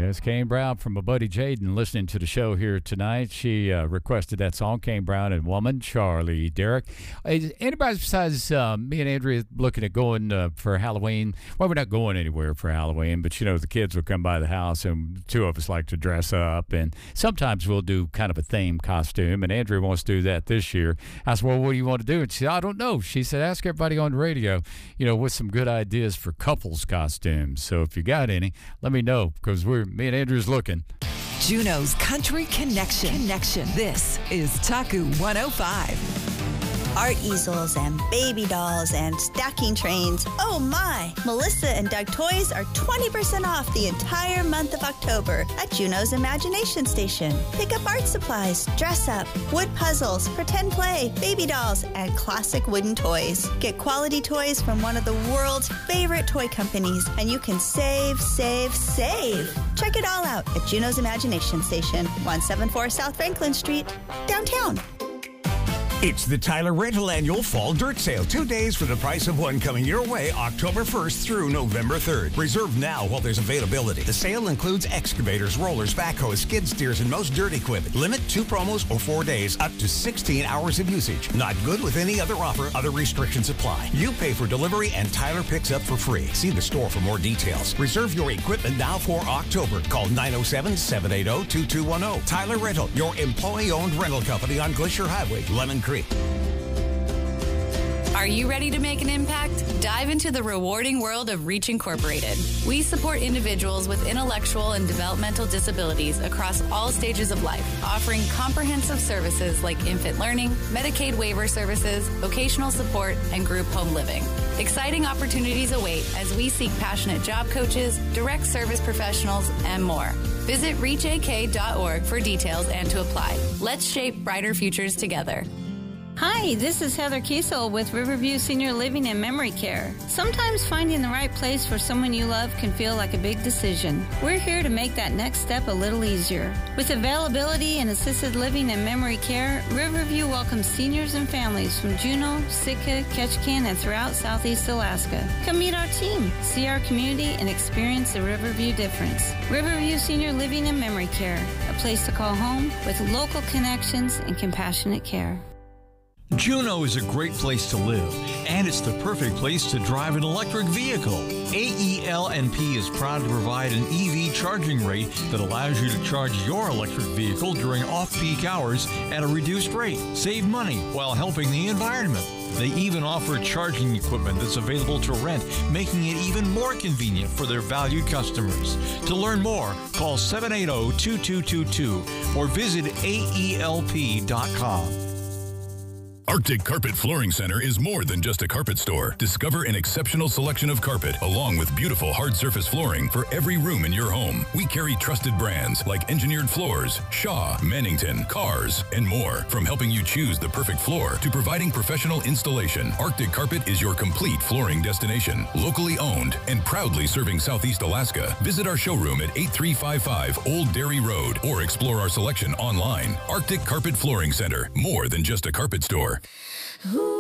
Yes, Kane Brown from my buddy Jaden listening to the show here tonight. She requested that song, Kane Brown and Woman, Charlie. Derek, is anybody besides me and Andrea looking at going for Halloween? Well, we're not going anywhere for Halloween, but, the kids will come by the house, and two of us like to dress up, and sometimes we'll do kind of a theme costume, and Andrea wants to do that this year. I said, well, what do you want to do? And she said, I don't know. She said, ask everybody on the radio, with some good ideas for couples costumes. So if you got any, let me know, because me and Andrew's looking. Juno's Country Connection. This is Taku 105. Art easels and baby dolls and stacking trains. Oh my! Melissa and Doug Toys are 20% off the entire month of October at Juno's Imagination Station. Pick up art supplies, dress up, wood puzzles, pretend play, baby dolls, and classic wooden toys. Get quality toys from one of the world's favorite toy companies, and you can save. Check it all out at Juno's Imagination Station, 174 South Franklin Street, downtown. It's the Tyler Rental Annual Fall Dirt Sale. 2 days for the price of one coming your way October 1st through November 3rd. Reserve now while there's availability. The sale includes excavators, rollers, backhoes, skid steers, and most dirt equipment. Limit 2 promos or 4 days, up to 16 hours of usage. Not good with any other offer. Other restrictions apply. You pay for delivery and Tyler picks up for free. See the store for more details. Reserve your equipment now for October. Call 907-780-2210. Tyler Rental, your employee-owned rental company on Glacier Highway, Lemon Creek. Are you ready to make an impact? Dive into the rewarding world of Reach Incorporated. We support individuals with intellectual and developmental disabilities across all stages of life, offering comprehensive services like infant learning, Medicaid waiver services, vocational support, and group home living. Exciting opportunities await as we seek passionate job coaches, direct service professionals, and more. Visit reachak.org for details and to apply. Let's shape brighter futures together. Hi, this is Heather Kiesel with Riverview Senior Living and Memory Care. Sometimes finding the right place for someone you love can feel like a big decision. We're here to make that next step a little easier. With availability in assisted living and memory care, Riverview welcomes seniors and families from Juneau, Sitka, Ketchikan, and throughout Southeast Alaska. Come meet our team, see our community, and experience the Riverview difference. Riverview Senior Living and Memory Care, a place to call home with local connections and compassionate care. Juneau is a great place to live, and it's the perfect place to drive an electric vehicle. AEL&P is proud to provide an EV charging rate that allows you to charge your electric vehicle during off-peak hours at a reduced rate. Save money while helping the environment. They even offer charging equipment that's available to rent, making it even more convenient for their valued customers. To learn more, call 780-2222 or visit AELP.com. Arctic Carpet Flooring Center is more than just a carpet store. Discover an exceptional selection of carpet, along with beautiful hard surface flooring for every room in your home. We carry trusted brands like Engineered Floors, Shaw, Mannington, Cars, and more. From helping you choose the perfect floor to providing professional installation, Arctic Carpet is your complete flooring destination. Locally owned and proudly serving Southeast Alaska. Visit our showroom at 8355 Old Dairy Road or explore our selection online. Arctic Carpet Flooring Center, more than just a carpet store.